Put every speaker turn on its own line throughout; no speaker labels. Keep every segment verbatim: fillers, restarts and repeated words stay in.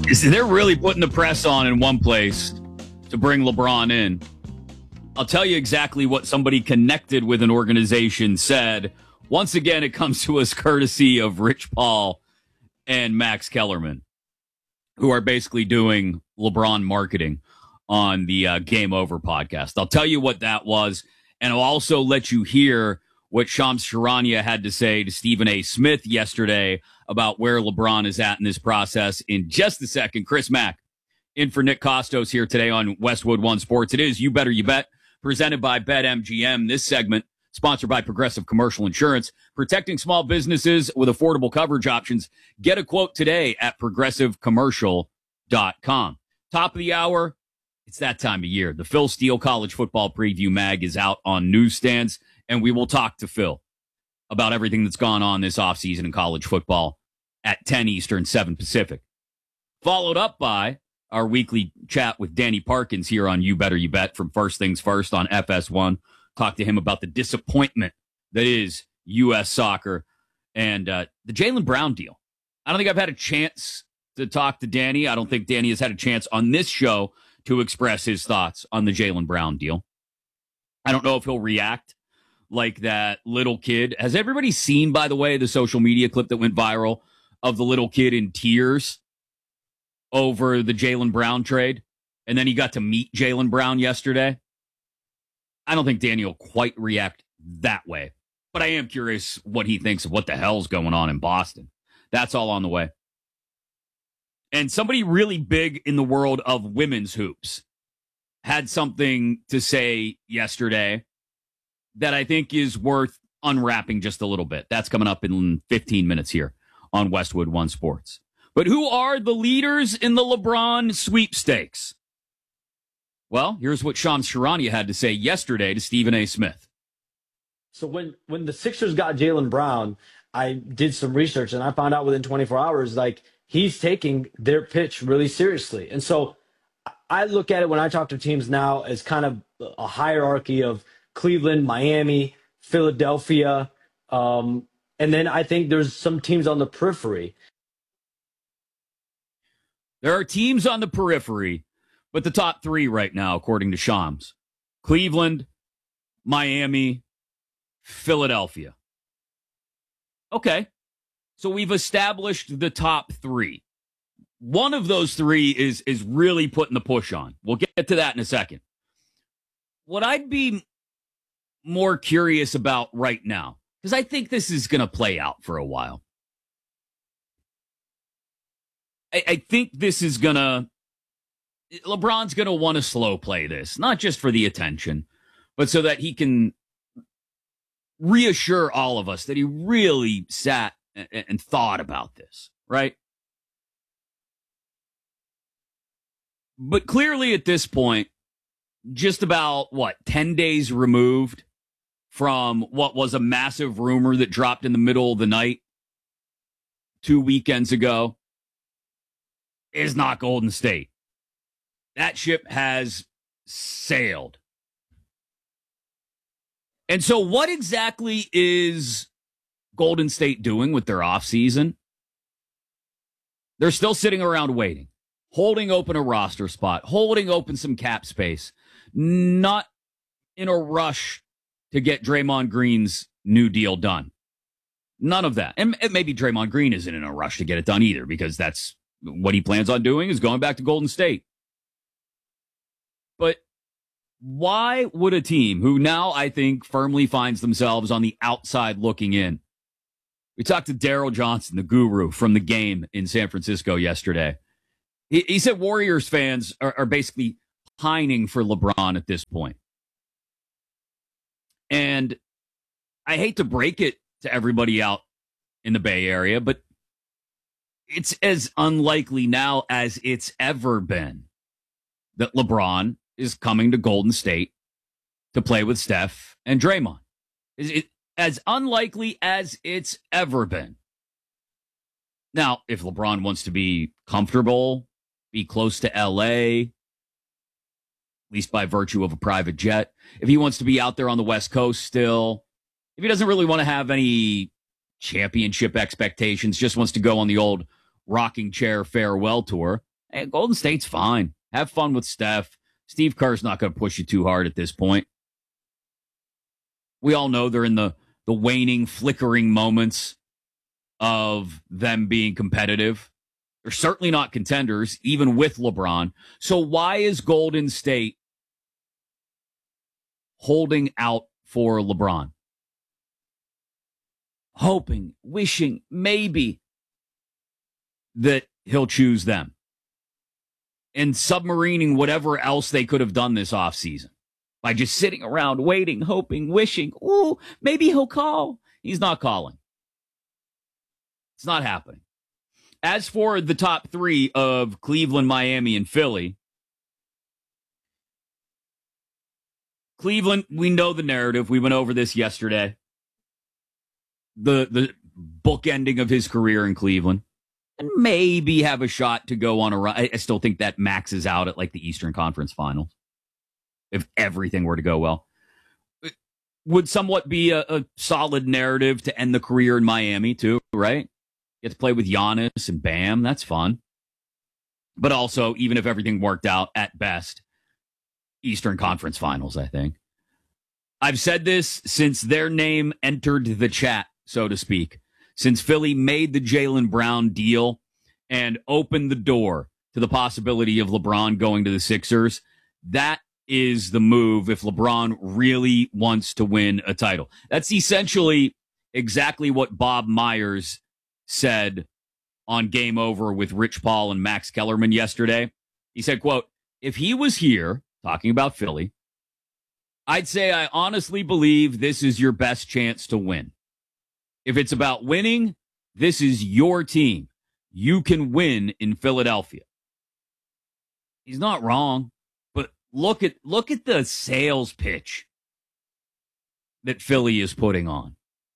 See, they're really putting the press on in one place to bring LeBron in. I'll tell you exactly what somebody connected with an organization said. Once again, it comes to us courtesy of Rich Paul and Max Kellerman, who are basically doing LeBron marketing on the uh, Game Over podcast. I'll tell you what that was, and I'll also let you hear what Shams Charania had to say to Stephen A. Smith yesterday about where LeBron is at in this process in just a second. Chris Mack in for Nick Costos here today on Westwood One Sports. It is You Better You Bet, presented by BetMGM. This segment sponsored by Progressive Commercial Insurance, protecting small businesses with affordable coverage options. Get a quote today at progressive commercial dot com. Top of the hour, it's that time of year. The Phil Steele College Football Preview Mag is out on newsstands, and we will talk to Phil about everything that's gone on this offseason in college football at ten Eastern, seven Pacific. Followed up by our weekly chat with Danny Parkins here on You Better You Bet from First Things First on F S one. Talk to him about the disappointment that is U S soccer and uh, the Jaylen Brown deal. I don't think I've had a chance to talk to Danny. I don't think Danny has had a chance on this show to express his thoughts on the Jaylen Brown deal. I don't know if he'll react like that little kid. Has everybody seen, by the way, the social media clip that went viral of the little kid in tears over the Jaylen Brown trade? And then he got to meet Jaylen Brown yesterday. I don't think Danny will quite react that way, but I am curious what he thinks of what the hell's going on in Boston. That's all on the way. And somebody really big in the world of women's hoops had something to say yesterday that I think is worth unwrapping just a little bit. That's coming up in fifteen minutes here on Westwood One Sports. But who are the leaders in the LeBron sweepstakes? Well, here's what Shams Charania had to say yesterday to Stephen A. Smith.
So when, when the Sixers got Jaylen Brown, I did some research and I found out within twenty-four hours, like, he's taking their pitch really seriously. And so I look at it when I talk to teams now as kind of a hierarchy of Cleveland, Miami, Philadelphia. Um, and then I think there's some teams on the periphery.
There are teams on the periphery, but the top three right now, according to Shams: Cleveland, Miami, Philadelphia. Okay. So we've established the top three. One of those three is, is really putting the push on. We'll get to that in a second. What I'd be more curious about right now, because I think this is going to play out for a while. I, I think this is going to, LeBron's going to want to slow play this, not just for the attention, but so that he can reassure all of us that he really sat and, and thought about this, right? But clearly at this point, just about, what, ten days removed from what was a massive rumor that dropped in the middle of the night two weekends ago, is not Golden State. That ship has sailed. And so what exactly is Golden State doing with their offseason? They're still sitting around waiting, holding open a roster spot, holding open some cap space, not in a rush to get Draymond Green's new deal done. None of that. And maybe Draymond Green isn't in a rush to get it done either, because that's what he plans on doing, is going back to Golden State. But why would a team who now, I think, firmly finds themselves on the outside looking in? We talked to Daryl Johnson, the guru from the Game in San Francisco yesterday. He, he said Warriors fans are, are basically pining for LeBron at this point. And I hate to break it to everybody out in the Bay Area, but it's as unlikely now as it's ever been that LeBron is coming to Golden State to play with Steph and Draymond. Is it as unlikely as it's ever been? Now, if LeBron wants to be comfortable, be close to L A, at least by virtue of a private jet, if he wants to be out there on the West Coast still, if he doesn't really want to have any championship expectations, just wants to go on the old rocking chair farewell tour, Hey, Golden State's fine. Have fun with Steph. Steve Kerr's not going to push you too hard at this point. We all know they're in the, the waning, flickering moments of them being competitive. They're certainly not contenders, even with LeBron. So why is Golden State holding out for LeBron? Hoping, wishing, maybe that he'll choose them. And submarining whatever else they could have done this offseason by just sitting around waiting, hoping, wishing, ooh, maybe he'll call. He's not calling. It's not happening. As for the top three of Cleveland, Miami, and Philly, Cleveland, we know the narrative. We went over this yesterday. The the bookending of his career in Cleveland. And maybe have a shot to go on a run. I, I still think that maxes out at like the Eastern Conference Finals. If everything were to go well. It would somewhat be a, a solid narrative to end the career in Miami too, right? Get to play with Giannis and Bam. That's fun. But also, even if everything worked out at best, Eastern Conference Finals, I think. I've said this since their name entered the chat, so to speak. Since Philly made the Jaylen Brown deal and opened the door to the possibility of LeBron going to the Sixers, that is the move if LeBron really wants to win a title. That's essentially exactly what Bob Myers said on Game Over with Rich Paul and Max Kellerman yesterday. He said, quote, if he was here, talking about Philly, I'd say I honestly believe this is your best chance to win. If it's about winning, this is your team. You can win in Philadelphia. He's not wrong, but look at look at the sales pitch that Philly is putting on.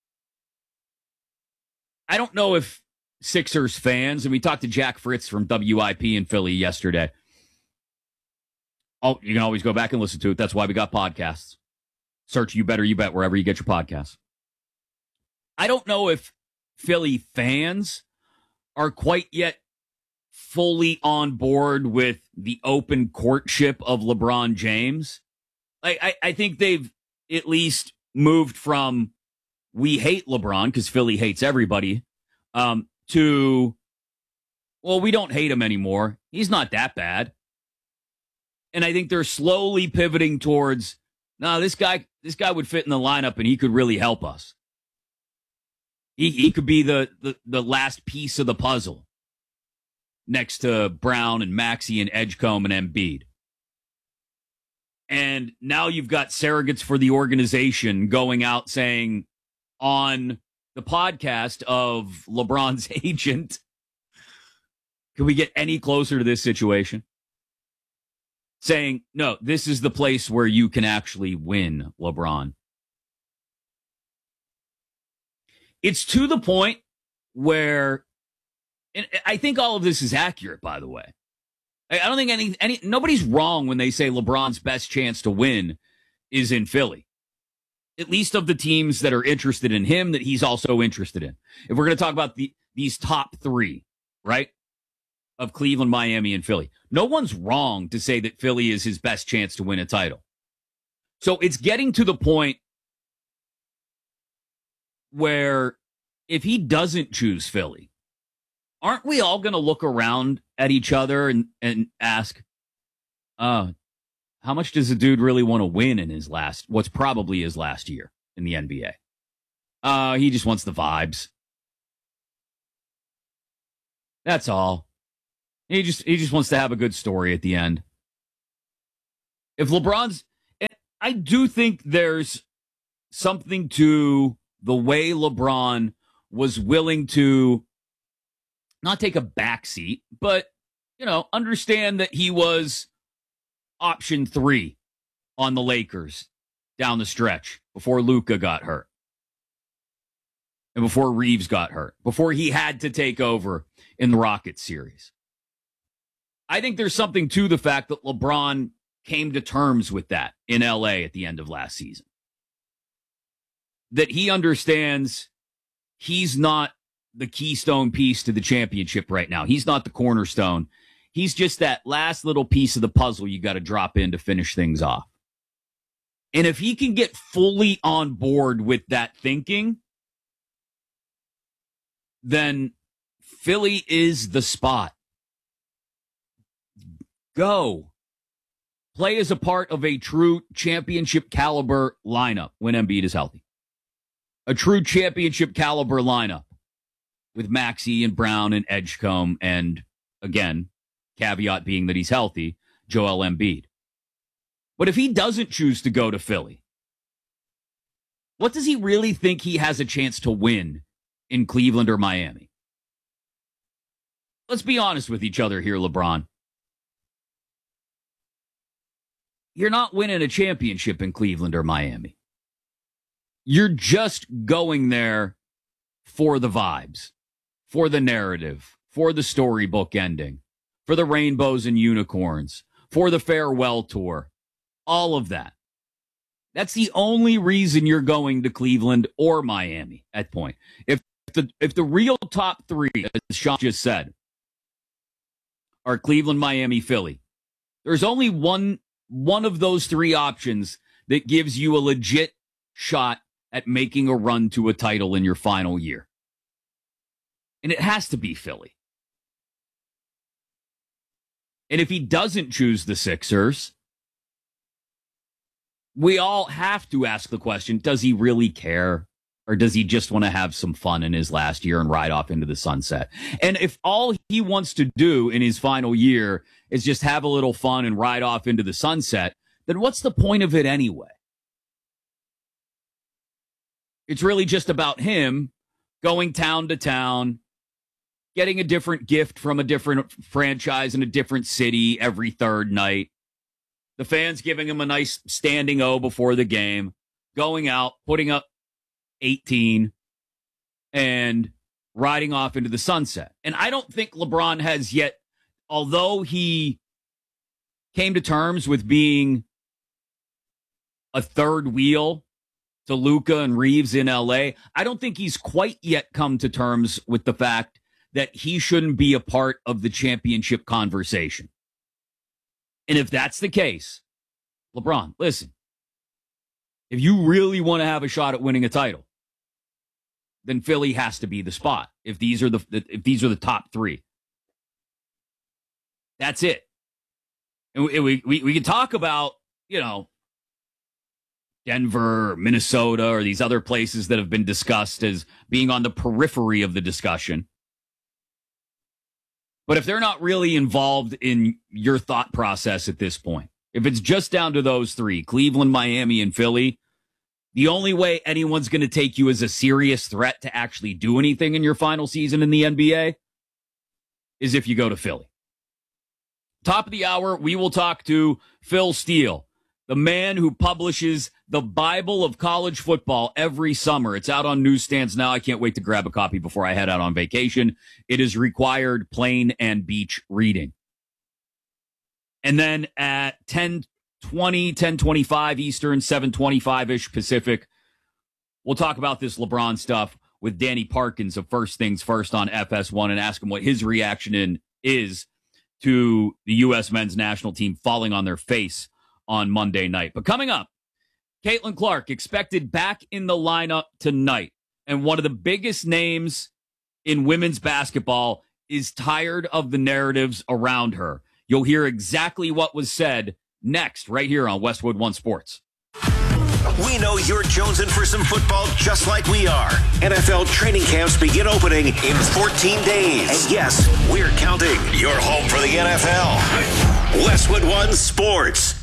I don't know if Sixers fans, and we talked to Jack Fritz from W I P in Philly yesterday. Oh, you can always go back and listen to it. That's why we got podcasts. Search You Better You Bet wherever you get your podcasts. I don't know if Philly fans are quite yet fully on board with the open courtship of LeBron James. I, I, I think they've at least moved from we hate LeBron because Philly hates everybody um, to, well, we don't hate him anymore. He's not that bad. And I think they're slowly pivoting towards, no, this guy, this guy would fit in the lineup and he could really help us. He, he could be the, the, the last piece of the puzzle next to Brown and Maxey and Edgecombe and Embiid. And now you've got surrogates for the organization going out saying on the podcast of LeBron's agent, can we get any closer to this situation? Saying, no, this is the place where you can actually win, LeBron. It's to the point where, and I think all of this is accurate, by the way. I don't think any, any, nobody's wrong when they say LeBron's best chance to win is in Philly. At least of the teams that are interested in him that he's also interested in. If we're going to talk about the, these top three, right? Of Cleveland, Miami, and Philly. No one's wrong to say that Philly is his best chance to win a title. So it's getting to the point where if he doesn't choose Philly, aren't we all going to look around at each other and, and ask, uh, how much does a dude really want to win in his last, what's probably his last year in the N B A? Uh, he just wants the vibes. That's all. He just he just wants to have a good story at the end. If LeBron's, I do think there's something to the way LeBron was willing to not take a backseat, but, you know, understand that he was option three on the Lakers down the stretch before Luka got hurt and before Reeves got hurt, before he had to take over in the Rockets series. I think there's something to the fact that LeBron came to terms with that in L A at the end of last season. That he understands he's not the keystone piece to the championship right now. He's not the cornerstone. He's just that last little piece of the puzzle you got to drop in to finish things off. And if he can get fully on board with that thinking, then Philly is the spot. Go. Play as a part of a true championship caliber lineup when Embiid is healthy. A true championship caliber lineup with Maxey and Brown and Edgecombe and, again, caveat being that he's healthy, Joel Embiid. But if he doesn't choose to go to Philly, what does he really think he has a chance to win in Cleveland or Miami? Let's be honest with each other here, LeBron. You're not winning a championship in Cleveland or Miami. You're just going there for the vibes, for the narrative, for the storybook ending, for the rainbows and unicorns, for the farewell tour, all of that. That's the only reason you're going to Cleveland or Miami at that point. If the, if the real top three, as Sean just said, are Cleveland, Miami, Philly, there's only one one of those three options that gives you a legit shot at making a run to a title in your final year. And it has to be Philly. And if he doesn't choose the Sixers, we all have to ask the question, does he really care? Or does he just want to have some fun in his last year and ride off into the sunset? And if all he wants to do in his final year is just have a little fun and ride off into the sunset, then what's the point of it anyway? It's really just about him going town to town, getting a different gift from a different franchise in a different city every third night. The fans giving him a nice standing O before the game, going out, putting up eighteen, and riding off into the sunset. And I don't think LeBron has yet, although he came to terms with being a third wheel to Luka and Reeves in L A, I don't think he's quite yet come to terms with the fact that he shouldn't be a part of the championship conversation. And if that's the case, LeBron, listen, if you really want to have a shot at winning a title, then Philly has to be the spot. If these are the if these are the top three, that's it. And we we we, we can talk about, you know, Denver, or Minnesota, or these other places that have been discussed as being on the periphery of the discussion. But if they're not really involved in your thought process at this point, if it's just down to those three, Cleveland, Miami, and Philly, the only way anyone's going to take you as a serious threat to actually do anything in your final season in the N B A is if you go to Philly. Top of the hour, we will talk to Phil Steele, the man who publishes the Bible of college football every summer. It's out on newsstands now. I can't wait to grab a copy before I head out on vacation. It is required plane and beach reading. And then at ten twenty, ten twenty-five Eastern, seven twenty-five-ish Pacific, we'll talk about this LeBron stuff with Danny Parkins of First Things First on F S one and ask him what his reaction in is to the U S men's national team falling on their face on Monday night. But coming up, Caitlin Clark expected back in the lineup tonight. And one of the biggest names in women's basketball is tired of the narratives around her. You'll hear exactly what was said next, right here on Westwood One Sports.
We know you're jonesing for some football just like we are. N F L training camps begin opening in fourteen days. And yes, we're counting. Your home for the N F L. Westwood One Sports.